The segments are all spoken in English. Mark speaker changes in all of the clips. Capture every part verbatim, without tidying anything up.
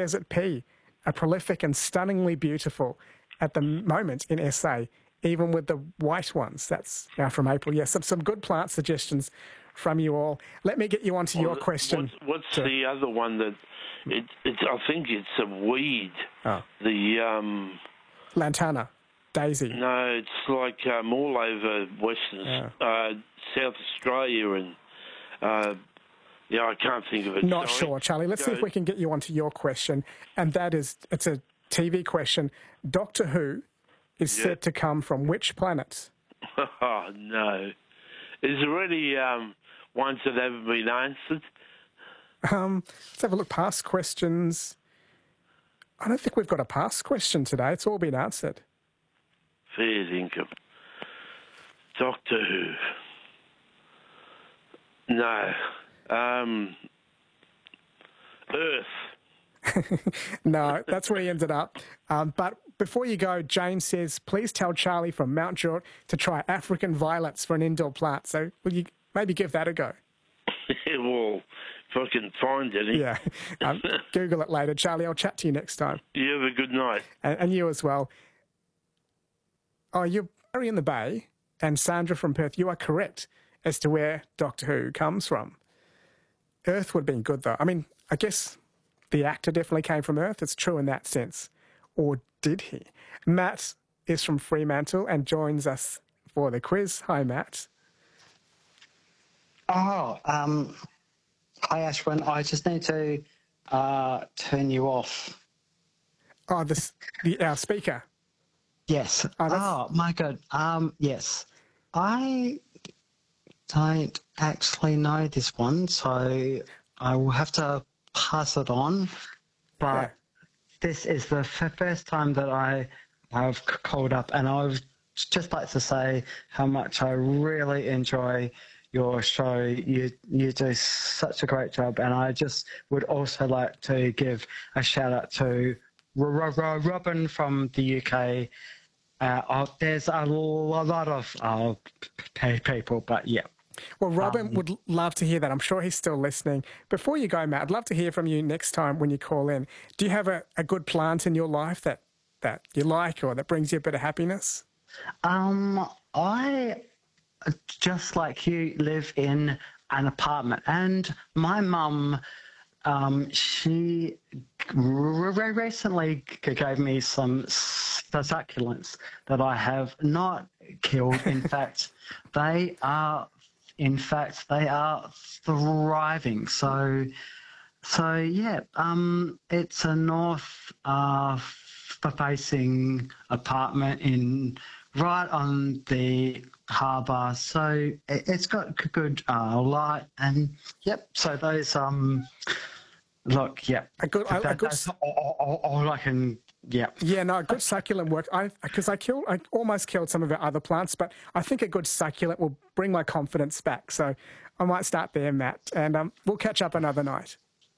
Speaker 1: desert pea, are prolific and stunningly beautiful at the moment in S A, even with the white ones. That's now from April. Yes, some, some good plant suggestions from you all. Let me get you onto
Speaker 2: well,
Speaker 1: your question.
Speaker 2: What's, what's
Speaker 1: to...
Speaker 2: the other one that, it, it's, I think it's a weed.
Speaker 1: Oh.
Speaker 2: The, um...
Speaker 1: Lantana. Daisy.
Speaker 2: No, it's like um, all over Western,
Speaker 1: Yeah.
Speaker 2: uh, South Australia and, uh, yeah, I can't think of it.
Speaker 1: Not
Speaker 2: Sorry.
Speaker 1: sure, Charlie. Let's
Speaker 2: Go.
Speaker 1: see if we can get you onto your question. And that is, it's a T V question. Doctor Who is
Speaker 2: Yeah.
Speaker 1: said to come from which planet?
Speaker 2: Oh, no. Is there any um, ones that haven't been answered?
Speaker 1: Um, let's have a look. Past questions. I don't think we've got a past question today. It's all been answered.
Speaker 2: Fair income. Doctor Who. No. Um, Earth.
Speaker 1: No, that's where he ended up. Um, but before you go, Jane says, please tell Charlie from Mount Druitt to try African violets for an indoor plant. So will you maybe give that a go?
Speaker 2: Well, if I can find any.
Speaker 1: Yeah. Um, Google it later. Charlie, I'll chat to you next time.
Speaker 2: You have a good night.
Speaker 1: And, and you as well. Oh, you're Barry in the Bay and Sandra from Perth. You are correct as to where Doctor Who comes from. Earth would have been good, though. I mean, I guess the actor definitely came from Earth. It's true in that sense. Or did he? Matt is from Fremantle and joins us for the quiz. Hi, Matt.
Speaker 3: Oh, um, hi, Ashwin. I just need to uh, turn you off.
Speaker 1: Oh, this, the, our speaker.
Speaker 3: Yes.
Speaker 1: Oh,
Speaker 3: Oh, my God. Um, yes. I don't actually know this one, so I will have to pass it on. But
Speaker 1: Yeah.
Speaker 3: this is the f- first time that I have c- called up, and I would just like to say how much I really enjoy your show. You you do such a great job, and I just would also like to give a shout out to R- R- R- Robin from the U K. Uh, oh, there's a lo- lot of uh, p- people, but yeah.
Speaker 1: Well, Robin
Speaker 3: Um,
Speaker 1: would love to hear that. I'm sure he's still listening. Before you go, Matt, I'd love to hear from you next time when you call in. Do you have a, a good plant in your life that, that you like or that brings you a bit of happiness?
Speaker 3: Um, I, just like you, live in an apartment, and my mum, um, she r- r- recently g- gave me some s- succulents that I have not killed. In fact, they are, in fact, they are thriving. So, so yeah, um, it's a north uh, facing apartment in right on the harbour, so it, it's got g- good uh, light, and yep. So those um, look, yep.
Speaker 1: A good, a, a
Speaker 3: That,
Speaker 1: good,
Speaker 3: that's all, all, all I can. Yep.
Speaker 1: yeah, no, a good succulent work. I because I killed, I almost killed some of our other plants, but I think a good succulent will bring my confidence back. So I might start there, Matt, and um, we'll catch up another night.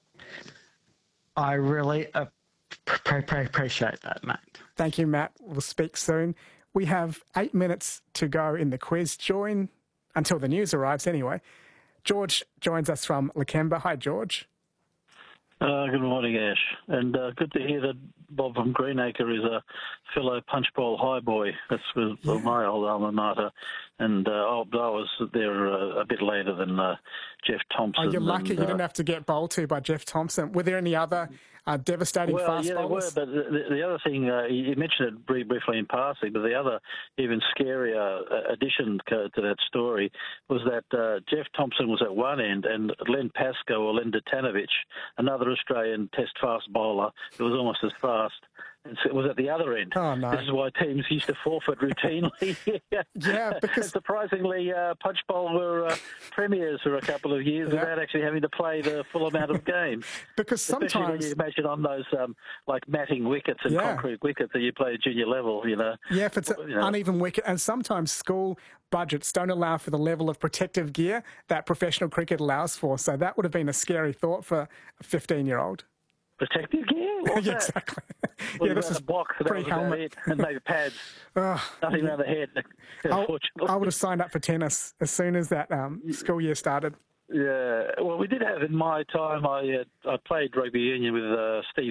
Speaker 3: I really uh, pre- pre- appreciate that, mate.
Speaker 1: Thank you, Matt. We'll speak soon. We have eight minutes to go in the quiz. Join until the news arrives anyway. George joins us from Lakemba. Hi, George.
Speaker 4: Uh, good morning, Ash. And uh, good to hear that Bob from Greenacre is a fellow Punchbowl High boy. That's with
Speaker 1: Yeah.
Speaker 4: my old alma mater. And uh, I I was there uh, a bit later than uh, Jeff Thompson.
Speaker 1: Oh, you're lucky
Speaker 4: and,
Speaker 1: you
Speaker 4: uh,
Speaker 1: didn't have to get bowled to by Jeff Thompson. Were there any other uh, devastating
Speaker 4: Well,
Speaker 1: fast
Speaker 4: yeah, there were,
Speaker 1: bowlers?
Speaker 4: but the, the other thing, uh, you mentioned it very briefly in passing, but the other even scarier uh, addition to, to that story was that uh, Jeff Thompson was at one end and Len Pascoe or Len Detanovic, another Australian test fast bowler who was almost as fast, it was at the other end.
Speaker 1: Oh, no.
Speaker 4: This is why teams used to forfeit routinely.
Speaker 1: Yeah, because-
Speaker 4: And surprisingly, uh, Punchbowl were uh, premiers for a couple of years
Speaker 1: Yeah.
Speaker 4: without actually having to play the full amount of games.
Speaker 1: Because
Speaker 4: Especially when
Speaker 1: sometimes,
Speaker 4: you imagine on those um, like matting wickets and
Speaker 1: Yeah.
Speaker 4: concrete wickets that you play at junior level, you know.
Speaker 1: yeah, if it's an
Speaker 4: you know.
Speaker 1: uneven wicket, and sometimes school budgets don't allow for the level of protective gear that professional cricket allows for. So that would have been a scary thought for a fifteen-year-old.
Speaker 4: Protective gear? What's
Speaker 1: Yeah,
Speaker 4: that?
Speaker 1: exactly.
Speaker 4: Well,
Speaker 1: yeah, this
Speaker 4: around
Speaker 1: is
Speaker 4: the box, that was about
Speaker 1: pre-helmet.
Speaker 4: it, and maybe pads.
Speaker 1: Ugh.
Speaker 4: Nothing around the head,
Speaker 1: I,
Speaker 4: unfortunately.
Speaker 1: I would have signed up for tennis as soon as that um, school year started.
Speaker 4: Yeah, well, we did have in my time. I uh, I played rugby union with uh, Steve